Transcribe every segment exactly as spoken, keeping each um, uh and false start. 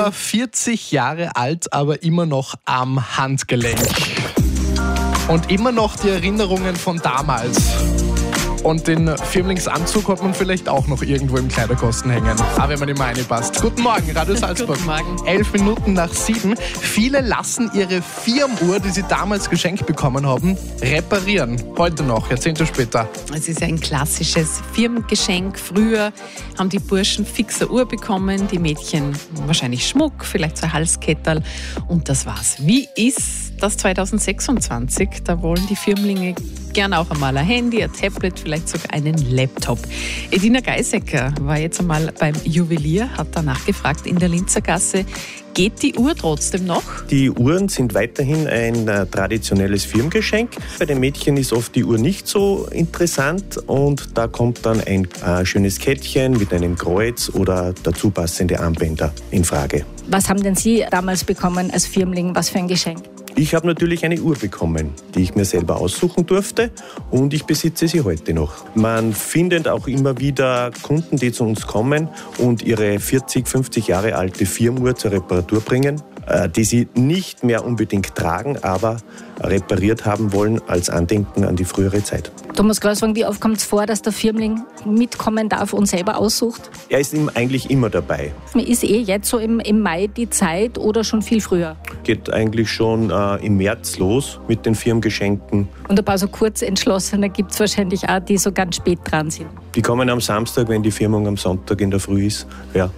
Etwa vierzig Jahre alt, aber immer noch am Handgelenk. Und immer noch die Erinnerungen von damals. Und den Firmlingsanzug hat man vielleicht auch noch irgendwo im Kleiderkosten hängen. Aber wenn man immer reinpasst. Guten Morgen, Radio Salzburg. Guten Morgen. Elf Minuten nach sieben. Viele lassen ihre Firmenuhr, die sie damals geschenkt bekommen haben, reparieren. Heute noch, Jahrzehnte später. Es ist ein klassisches Firmengeschenk. Früher haben die Burschen fixe Uhr bekommen, die Mädchen wahrscheinlich Schmuck, vielleicht so ein Halsketterl. Und das war's. Wie ist das zwanzig sechsundzwanzig? Da wollen die Firmlinge gern auch einmal ein Handy, ein Tablet, vielleicht sogar einen Laptop. Edina Geisecker war jetzt einmal beim Juwelier, hat danach gefragt in der Linzer Gasse, geht die Uhr trotzdem noch? Die Uhren sind weiterhin ein äh, traditionelles Firmengeschenk. Bei den Mädchen ist oft die Uhr nicht so interessant und da kommt dann ein äh, schönes Kettchen mit einem Kreuz oder dazu passende Armbänder in Frage. Was haben denn Sie damals bekommen als Firmling? Was für ein Geschenk? Ich habe natürlich eine Uhr bekommen, die ich mir selber aussuchen durfte und ich besitze sie heute noch. Man findet auch immer wieder Kunden, die zu uns kommen und ihre vierzig, fünfzig Jahre alte Firmenuhr zur Reparatur bringen, die sie nicht mehr unbedingt tragen, aber repariert haben wollen als Andenken an die frühere Zeit. Thomas Kreuzwang, wie oft kommt es vor, dass der Firmling mitkommen darf und selber aussucht? Er ist ihm eigentlich immer dabei. Ist eh jetzt so im, im Mai die Zeit oder schon viel früher? Geht eigentlich schon äh, im März los mit den Firmengeschenken. Und ein paar so Kurzentschlossene gibt es wahrscheinlich auch, die so ganz spät dran sind. Die kommen am Samstag, wenn die Firmung am Sonntag in der Früh ist. Ja.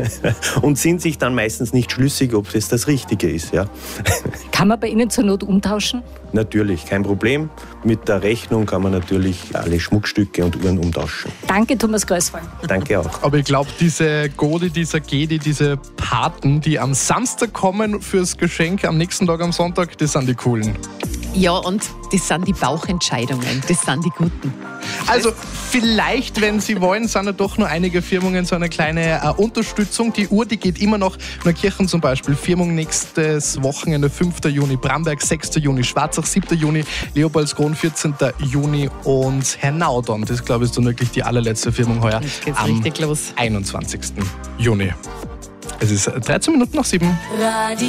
Und sind sich dann meistens nicht schlüssig, ob es das Richtige ist. Ja. Kann man bei Ihnen zur Not umtauschen? Natürlich, kein Problem. Mit der Rechnung kann man natürlich alle Schmuckstücke und Uhren umtauschen. Danke, Thomas Kreuzwang. Danke auch. Aber ich glaube, diese Godi, dieser Gedi, diese Paten, die am Samstag kommen fürs Geschenk, am nächsten Tag am Sonntag, das sind die coolen. Ja, und das sind die Bauchentscheidungen, das sind die guten. Also vielleicht, wenn Sie wollen, sind ja doch nur einige Firmungen so eine kleine äh, Unterstützung. Die Uhr, die geht immer noch. Neukirchen zum Beispiel, Firmung nächstes Wochenende, fünfter Juni, Bramberg sechster Juni, Schwarzach siebter Juni, Leopoldskron vierzehnter Juni und Hernaudon. Das, glaube ich, ist dann wirklich die allerletzte Firmung heuer. Jetzt geht's am richtig los. einundzwanzigsten Juni. Es ist dreizehn Minuten nach sieben.